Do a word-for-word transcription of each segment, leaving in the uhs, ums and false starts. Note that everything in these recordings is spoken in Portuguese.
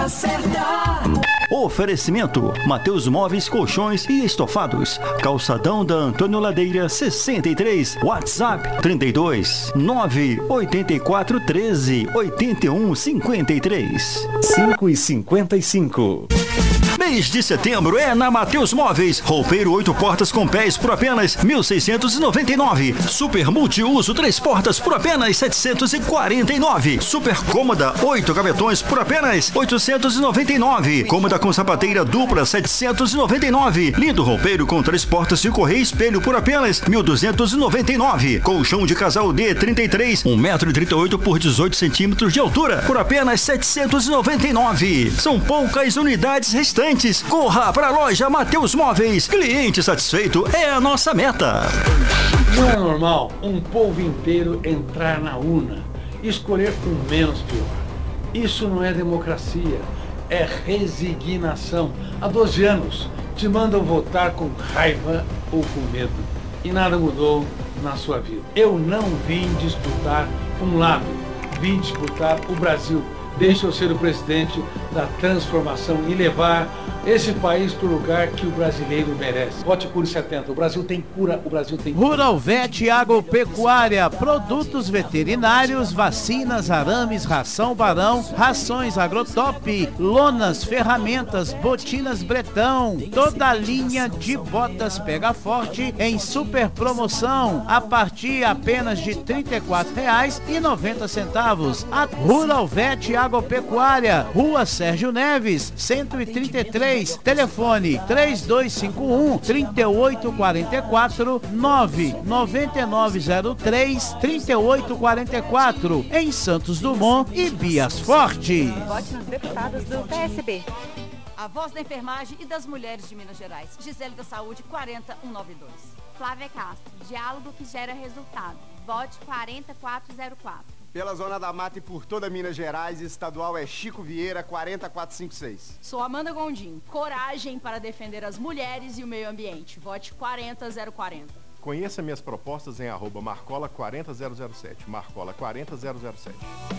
Certa. Oferecimento: Mateus Móveis, Colchões e Estofados. Calçadão da Antônio Ladeira, sessenta e três. WhatsApp trinta e dois, nove oito quatro, treze, oitenta e um, cinquenta e três. cinco e cinquenta e cinco. Mês de setembro é na Mateus Móveis. Roupeiro oito portas com pés por apenas mil seiscentos e noventa e nove. Super multiuso três portas por apenas setecentos e quarenta e nove. Super cômoda oito gavetões por apenas oitocentos e noventa e nove. Cômoda com sapateira dupla setecentos e noventa e nove. Lindo roupeiro com três portas de correia e espelho por apenas mil duzentos e noventa e nove. Colchão de casal D trinta e três, um metro e trinta e oito por dezoito centímetros de altura por apenas setecentos e noventa e nove. São poucas unidades restantes. Corra para a loja Mateus Móveis. Cliente satisfeito é a nossa meta. Não é normal um povo inteiro entrar na urna e escolher o menos pior. Isso não é democracia, é resignação. Há doze anos te mandam votar com raiva ou com medo e nada mudou na sua vida. Eu não vim disputar um lado, vim disputar o Brasil. Deixa eu ser o presidente da transformação e levar esse país para o lugar que o brasileiro merece. Vote Cure setenta. O Brasil tem cura, o Brasil tem cura. Rural Vet Agropecuária, produtos veterinários, vacinas, arames, ração Barão, rações Agrotop, lonas, ferramentas, botinas Bretão, toda a linha de botas Pega Forte em super promoção, a partir apenas de trinta e quatro reais e noventa centavos. A Rural Vet Agropecuária, Rua Sérgio Neves, cento e trinta e três, telefone três dois cinco um, três oito quatro quatro, nove nove nove zero três, três oito quatro quatro, em Santos Dumont e Bias Forte. Vote nos deputados do P S B. A voz da enfermagem e das mulheres de Minas Gerais. Gisele da Saúde, quarenta e cento e noventa e dois. Flávia Castro, diálogo que gera resultado. Vote quarenta e quatro zero quatro. Pela Zona da Mata e por toda Minas Gerais, estadual é Chico Vieira, quarenta quatrocentos e cinquenta e seis. Sou Amanda Gondim, coragem para defender as mulheres e o meio ambiente. Vote quarenta zero quarenta. Conheça minhas propostas em arroba Marcola quarenta zero zero sete. Marcola quarenta zero zero sete.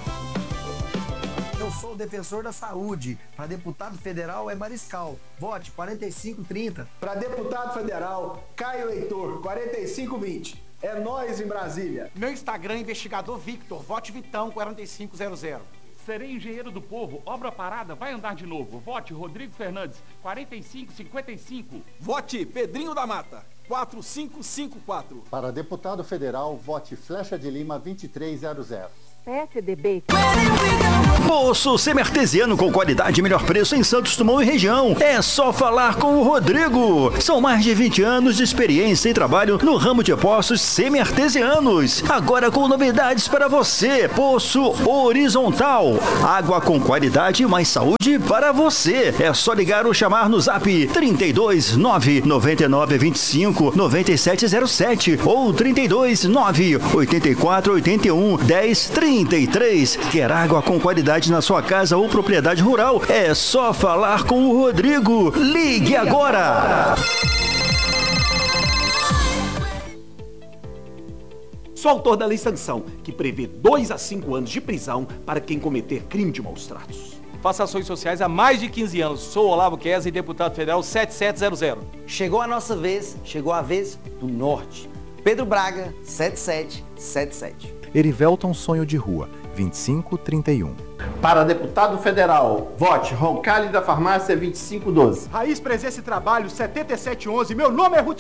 Eu sou o defensor da saúde. Para deputado federal é Mariscal. Vote quarenta e cinco trinta. Para deputado federal, Caio Heitor, quarenta e cinco vinte. É nós em Brasília. Meu Instagram, investigador Victor. Vote Vitão, quarenta e cinco zero zero. Serei engenheiro do povo. Obra parada, vai andar de novo. Vote Rodrigo Fernandes, quarenta e cinco cinquenta e cinco. Vote Pedrinho da Mata, quatro cinco cinco quatro. Para deputado federal, vote Flecha de Lima, vinte e três zero zero. P S D B. Poço Semi-Artesiano com qualidade e melhor preço em Santos Dumont e região. É só falar com o Rodrigo. São mais de vinte anos de experiência e trabalho no ramo de poços semi-artesianos. Agora com novidades para você. Poço horizontal. Água com qualidade e mais saúde para você. É só ligar ou chamar no zap trinta e dois, nove nove nove, vinte e cinco, nove sete zero sete ou trinta e dois, nove oito quatro, oito um, dez, trinta e três. Quer água com qualidade na sua casa ou propriedade rural? É só falar com o Rodrigo. Ligue agora! Sou autor da Lei Sanção, que prevê dois a cinco anos de prisão para quem cometer crime de maus tratos. Faço ações sociais há mais de quinze anos. Sou Olavo Kesa, deputado federal sete sete zero zero. Chegou a nossa vez, chegou a vez do Norte. Pedro Braga, sete sete sete sete. Erivelton Sonho de Rua, vinte e cinco trinta e um. Para deputado federal, vote Roncalli da Farmácia vinte e cinco doze. Raiz Presença e Trabalho setenta e sete onze. Meu nome é Ruth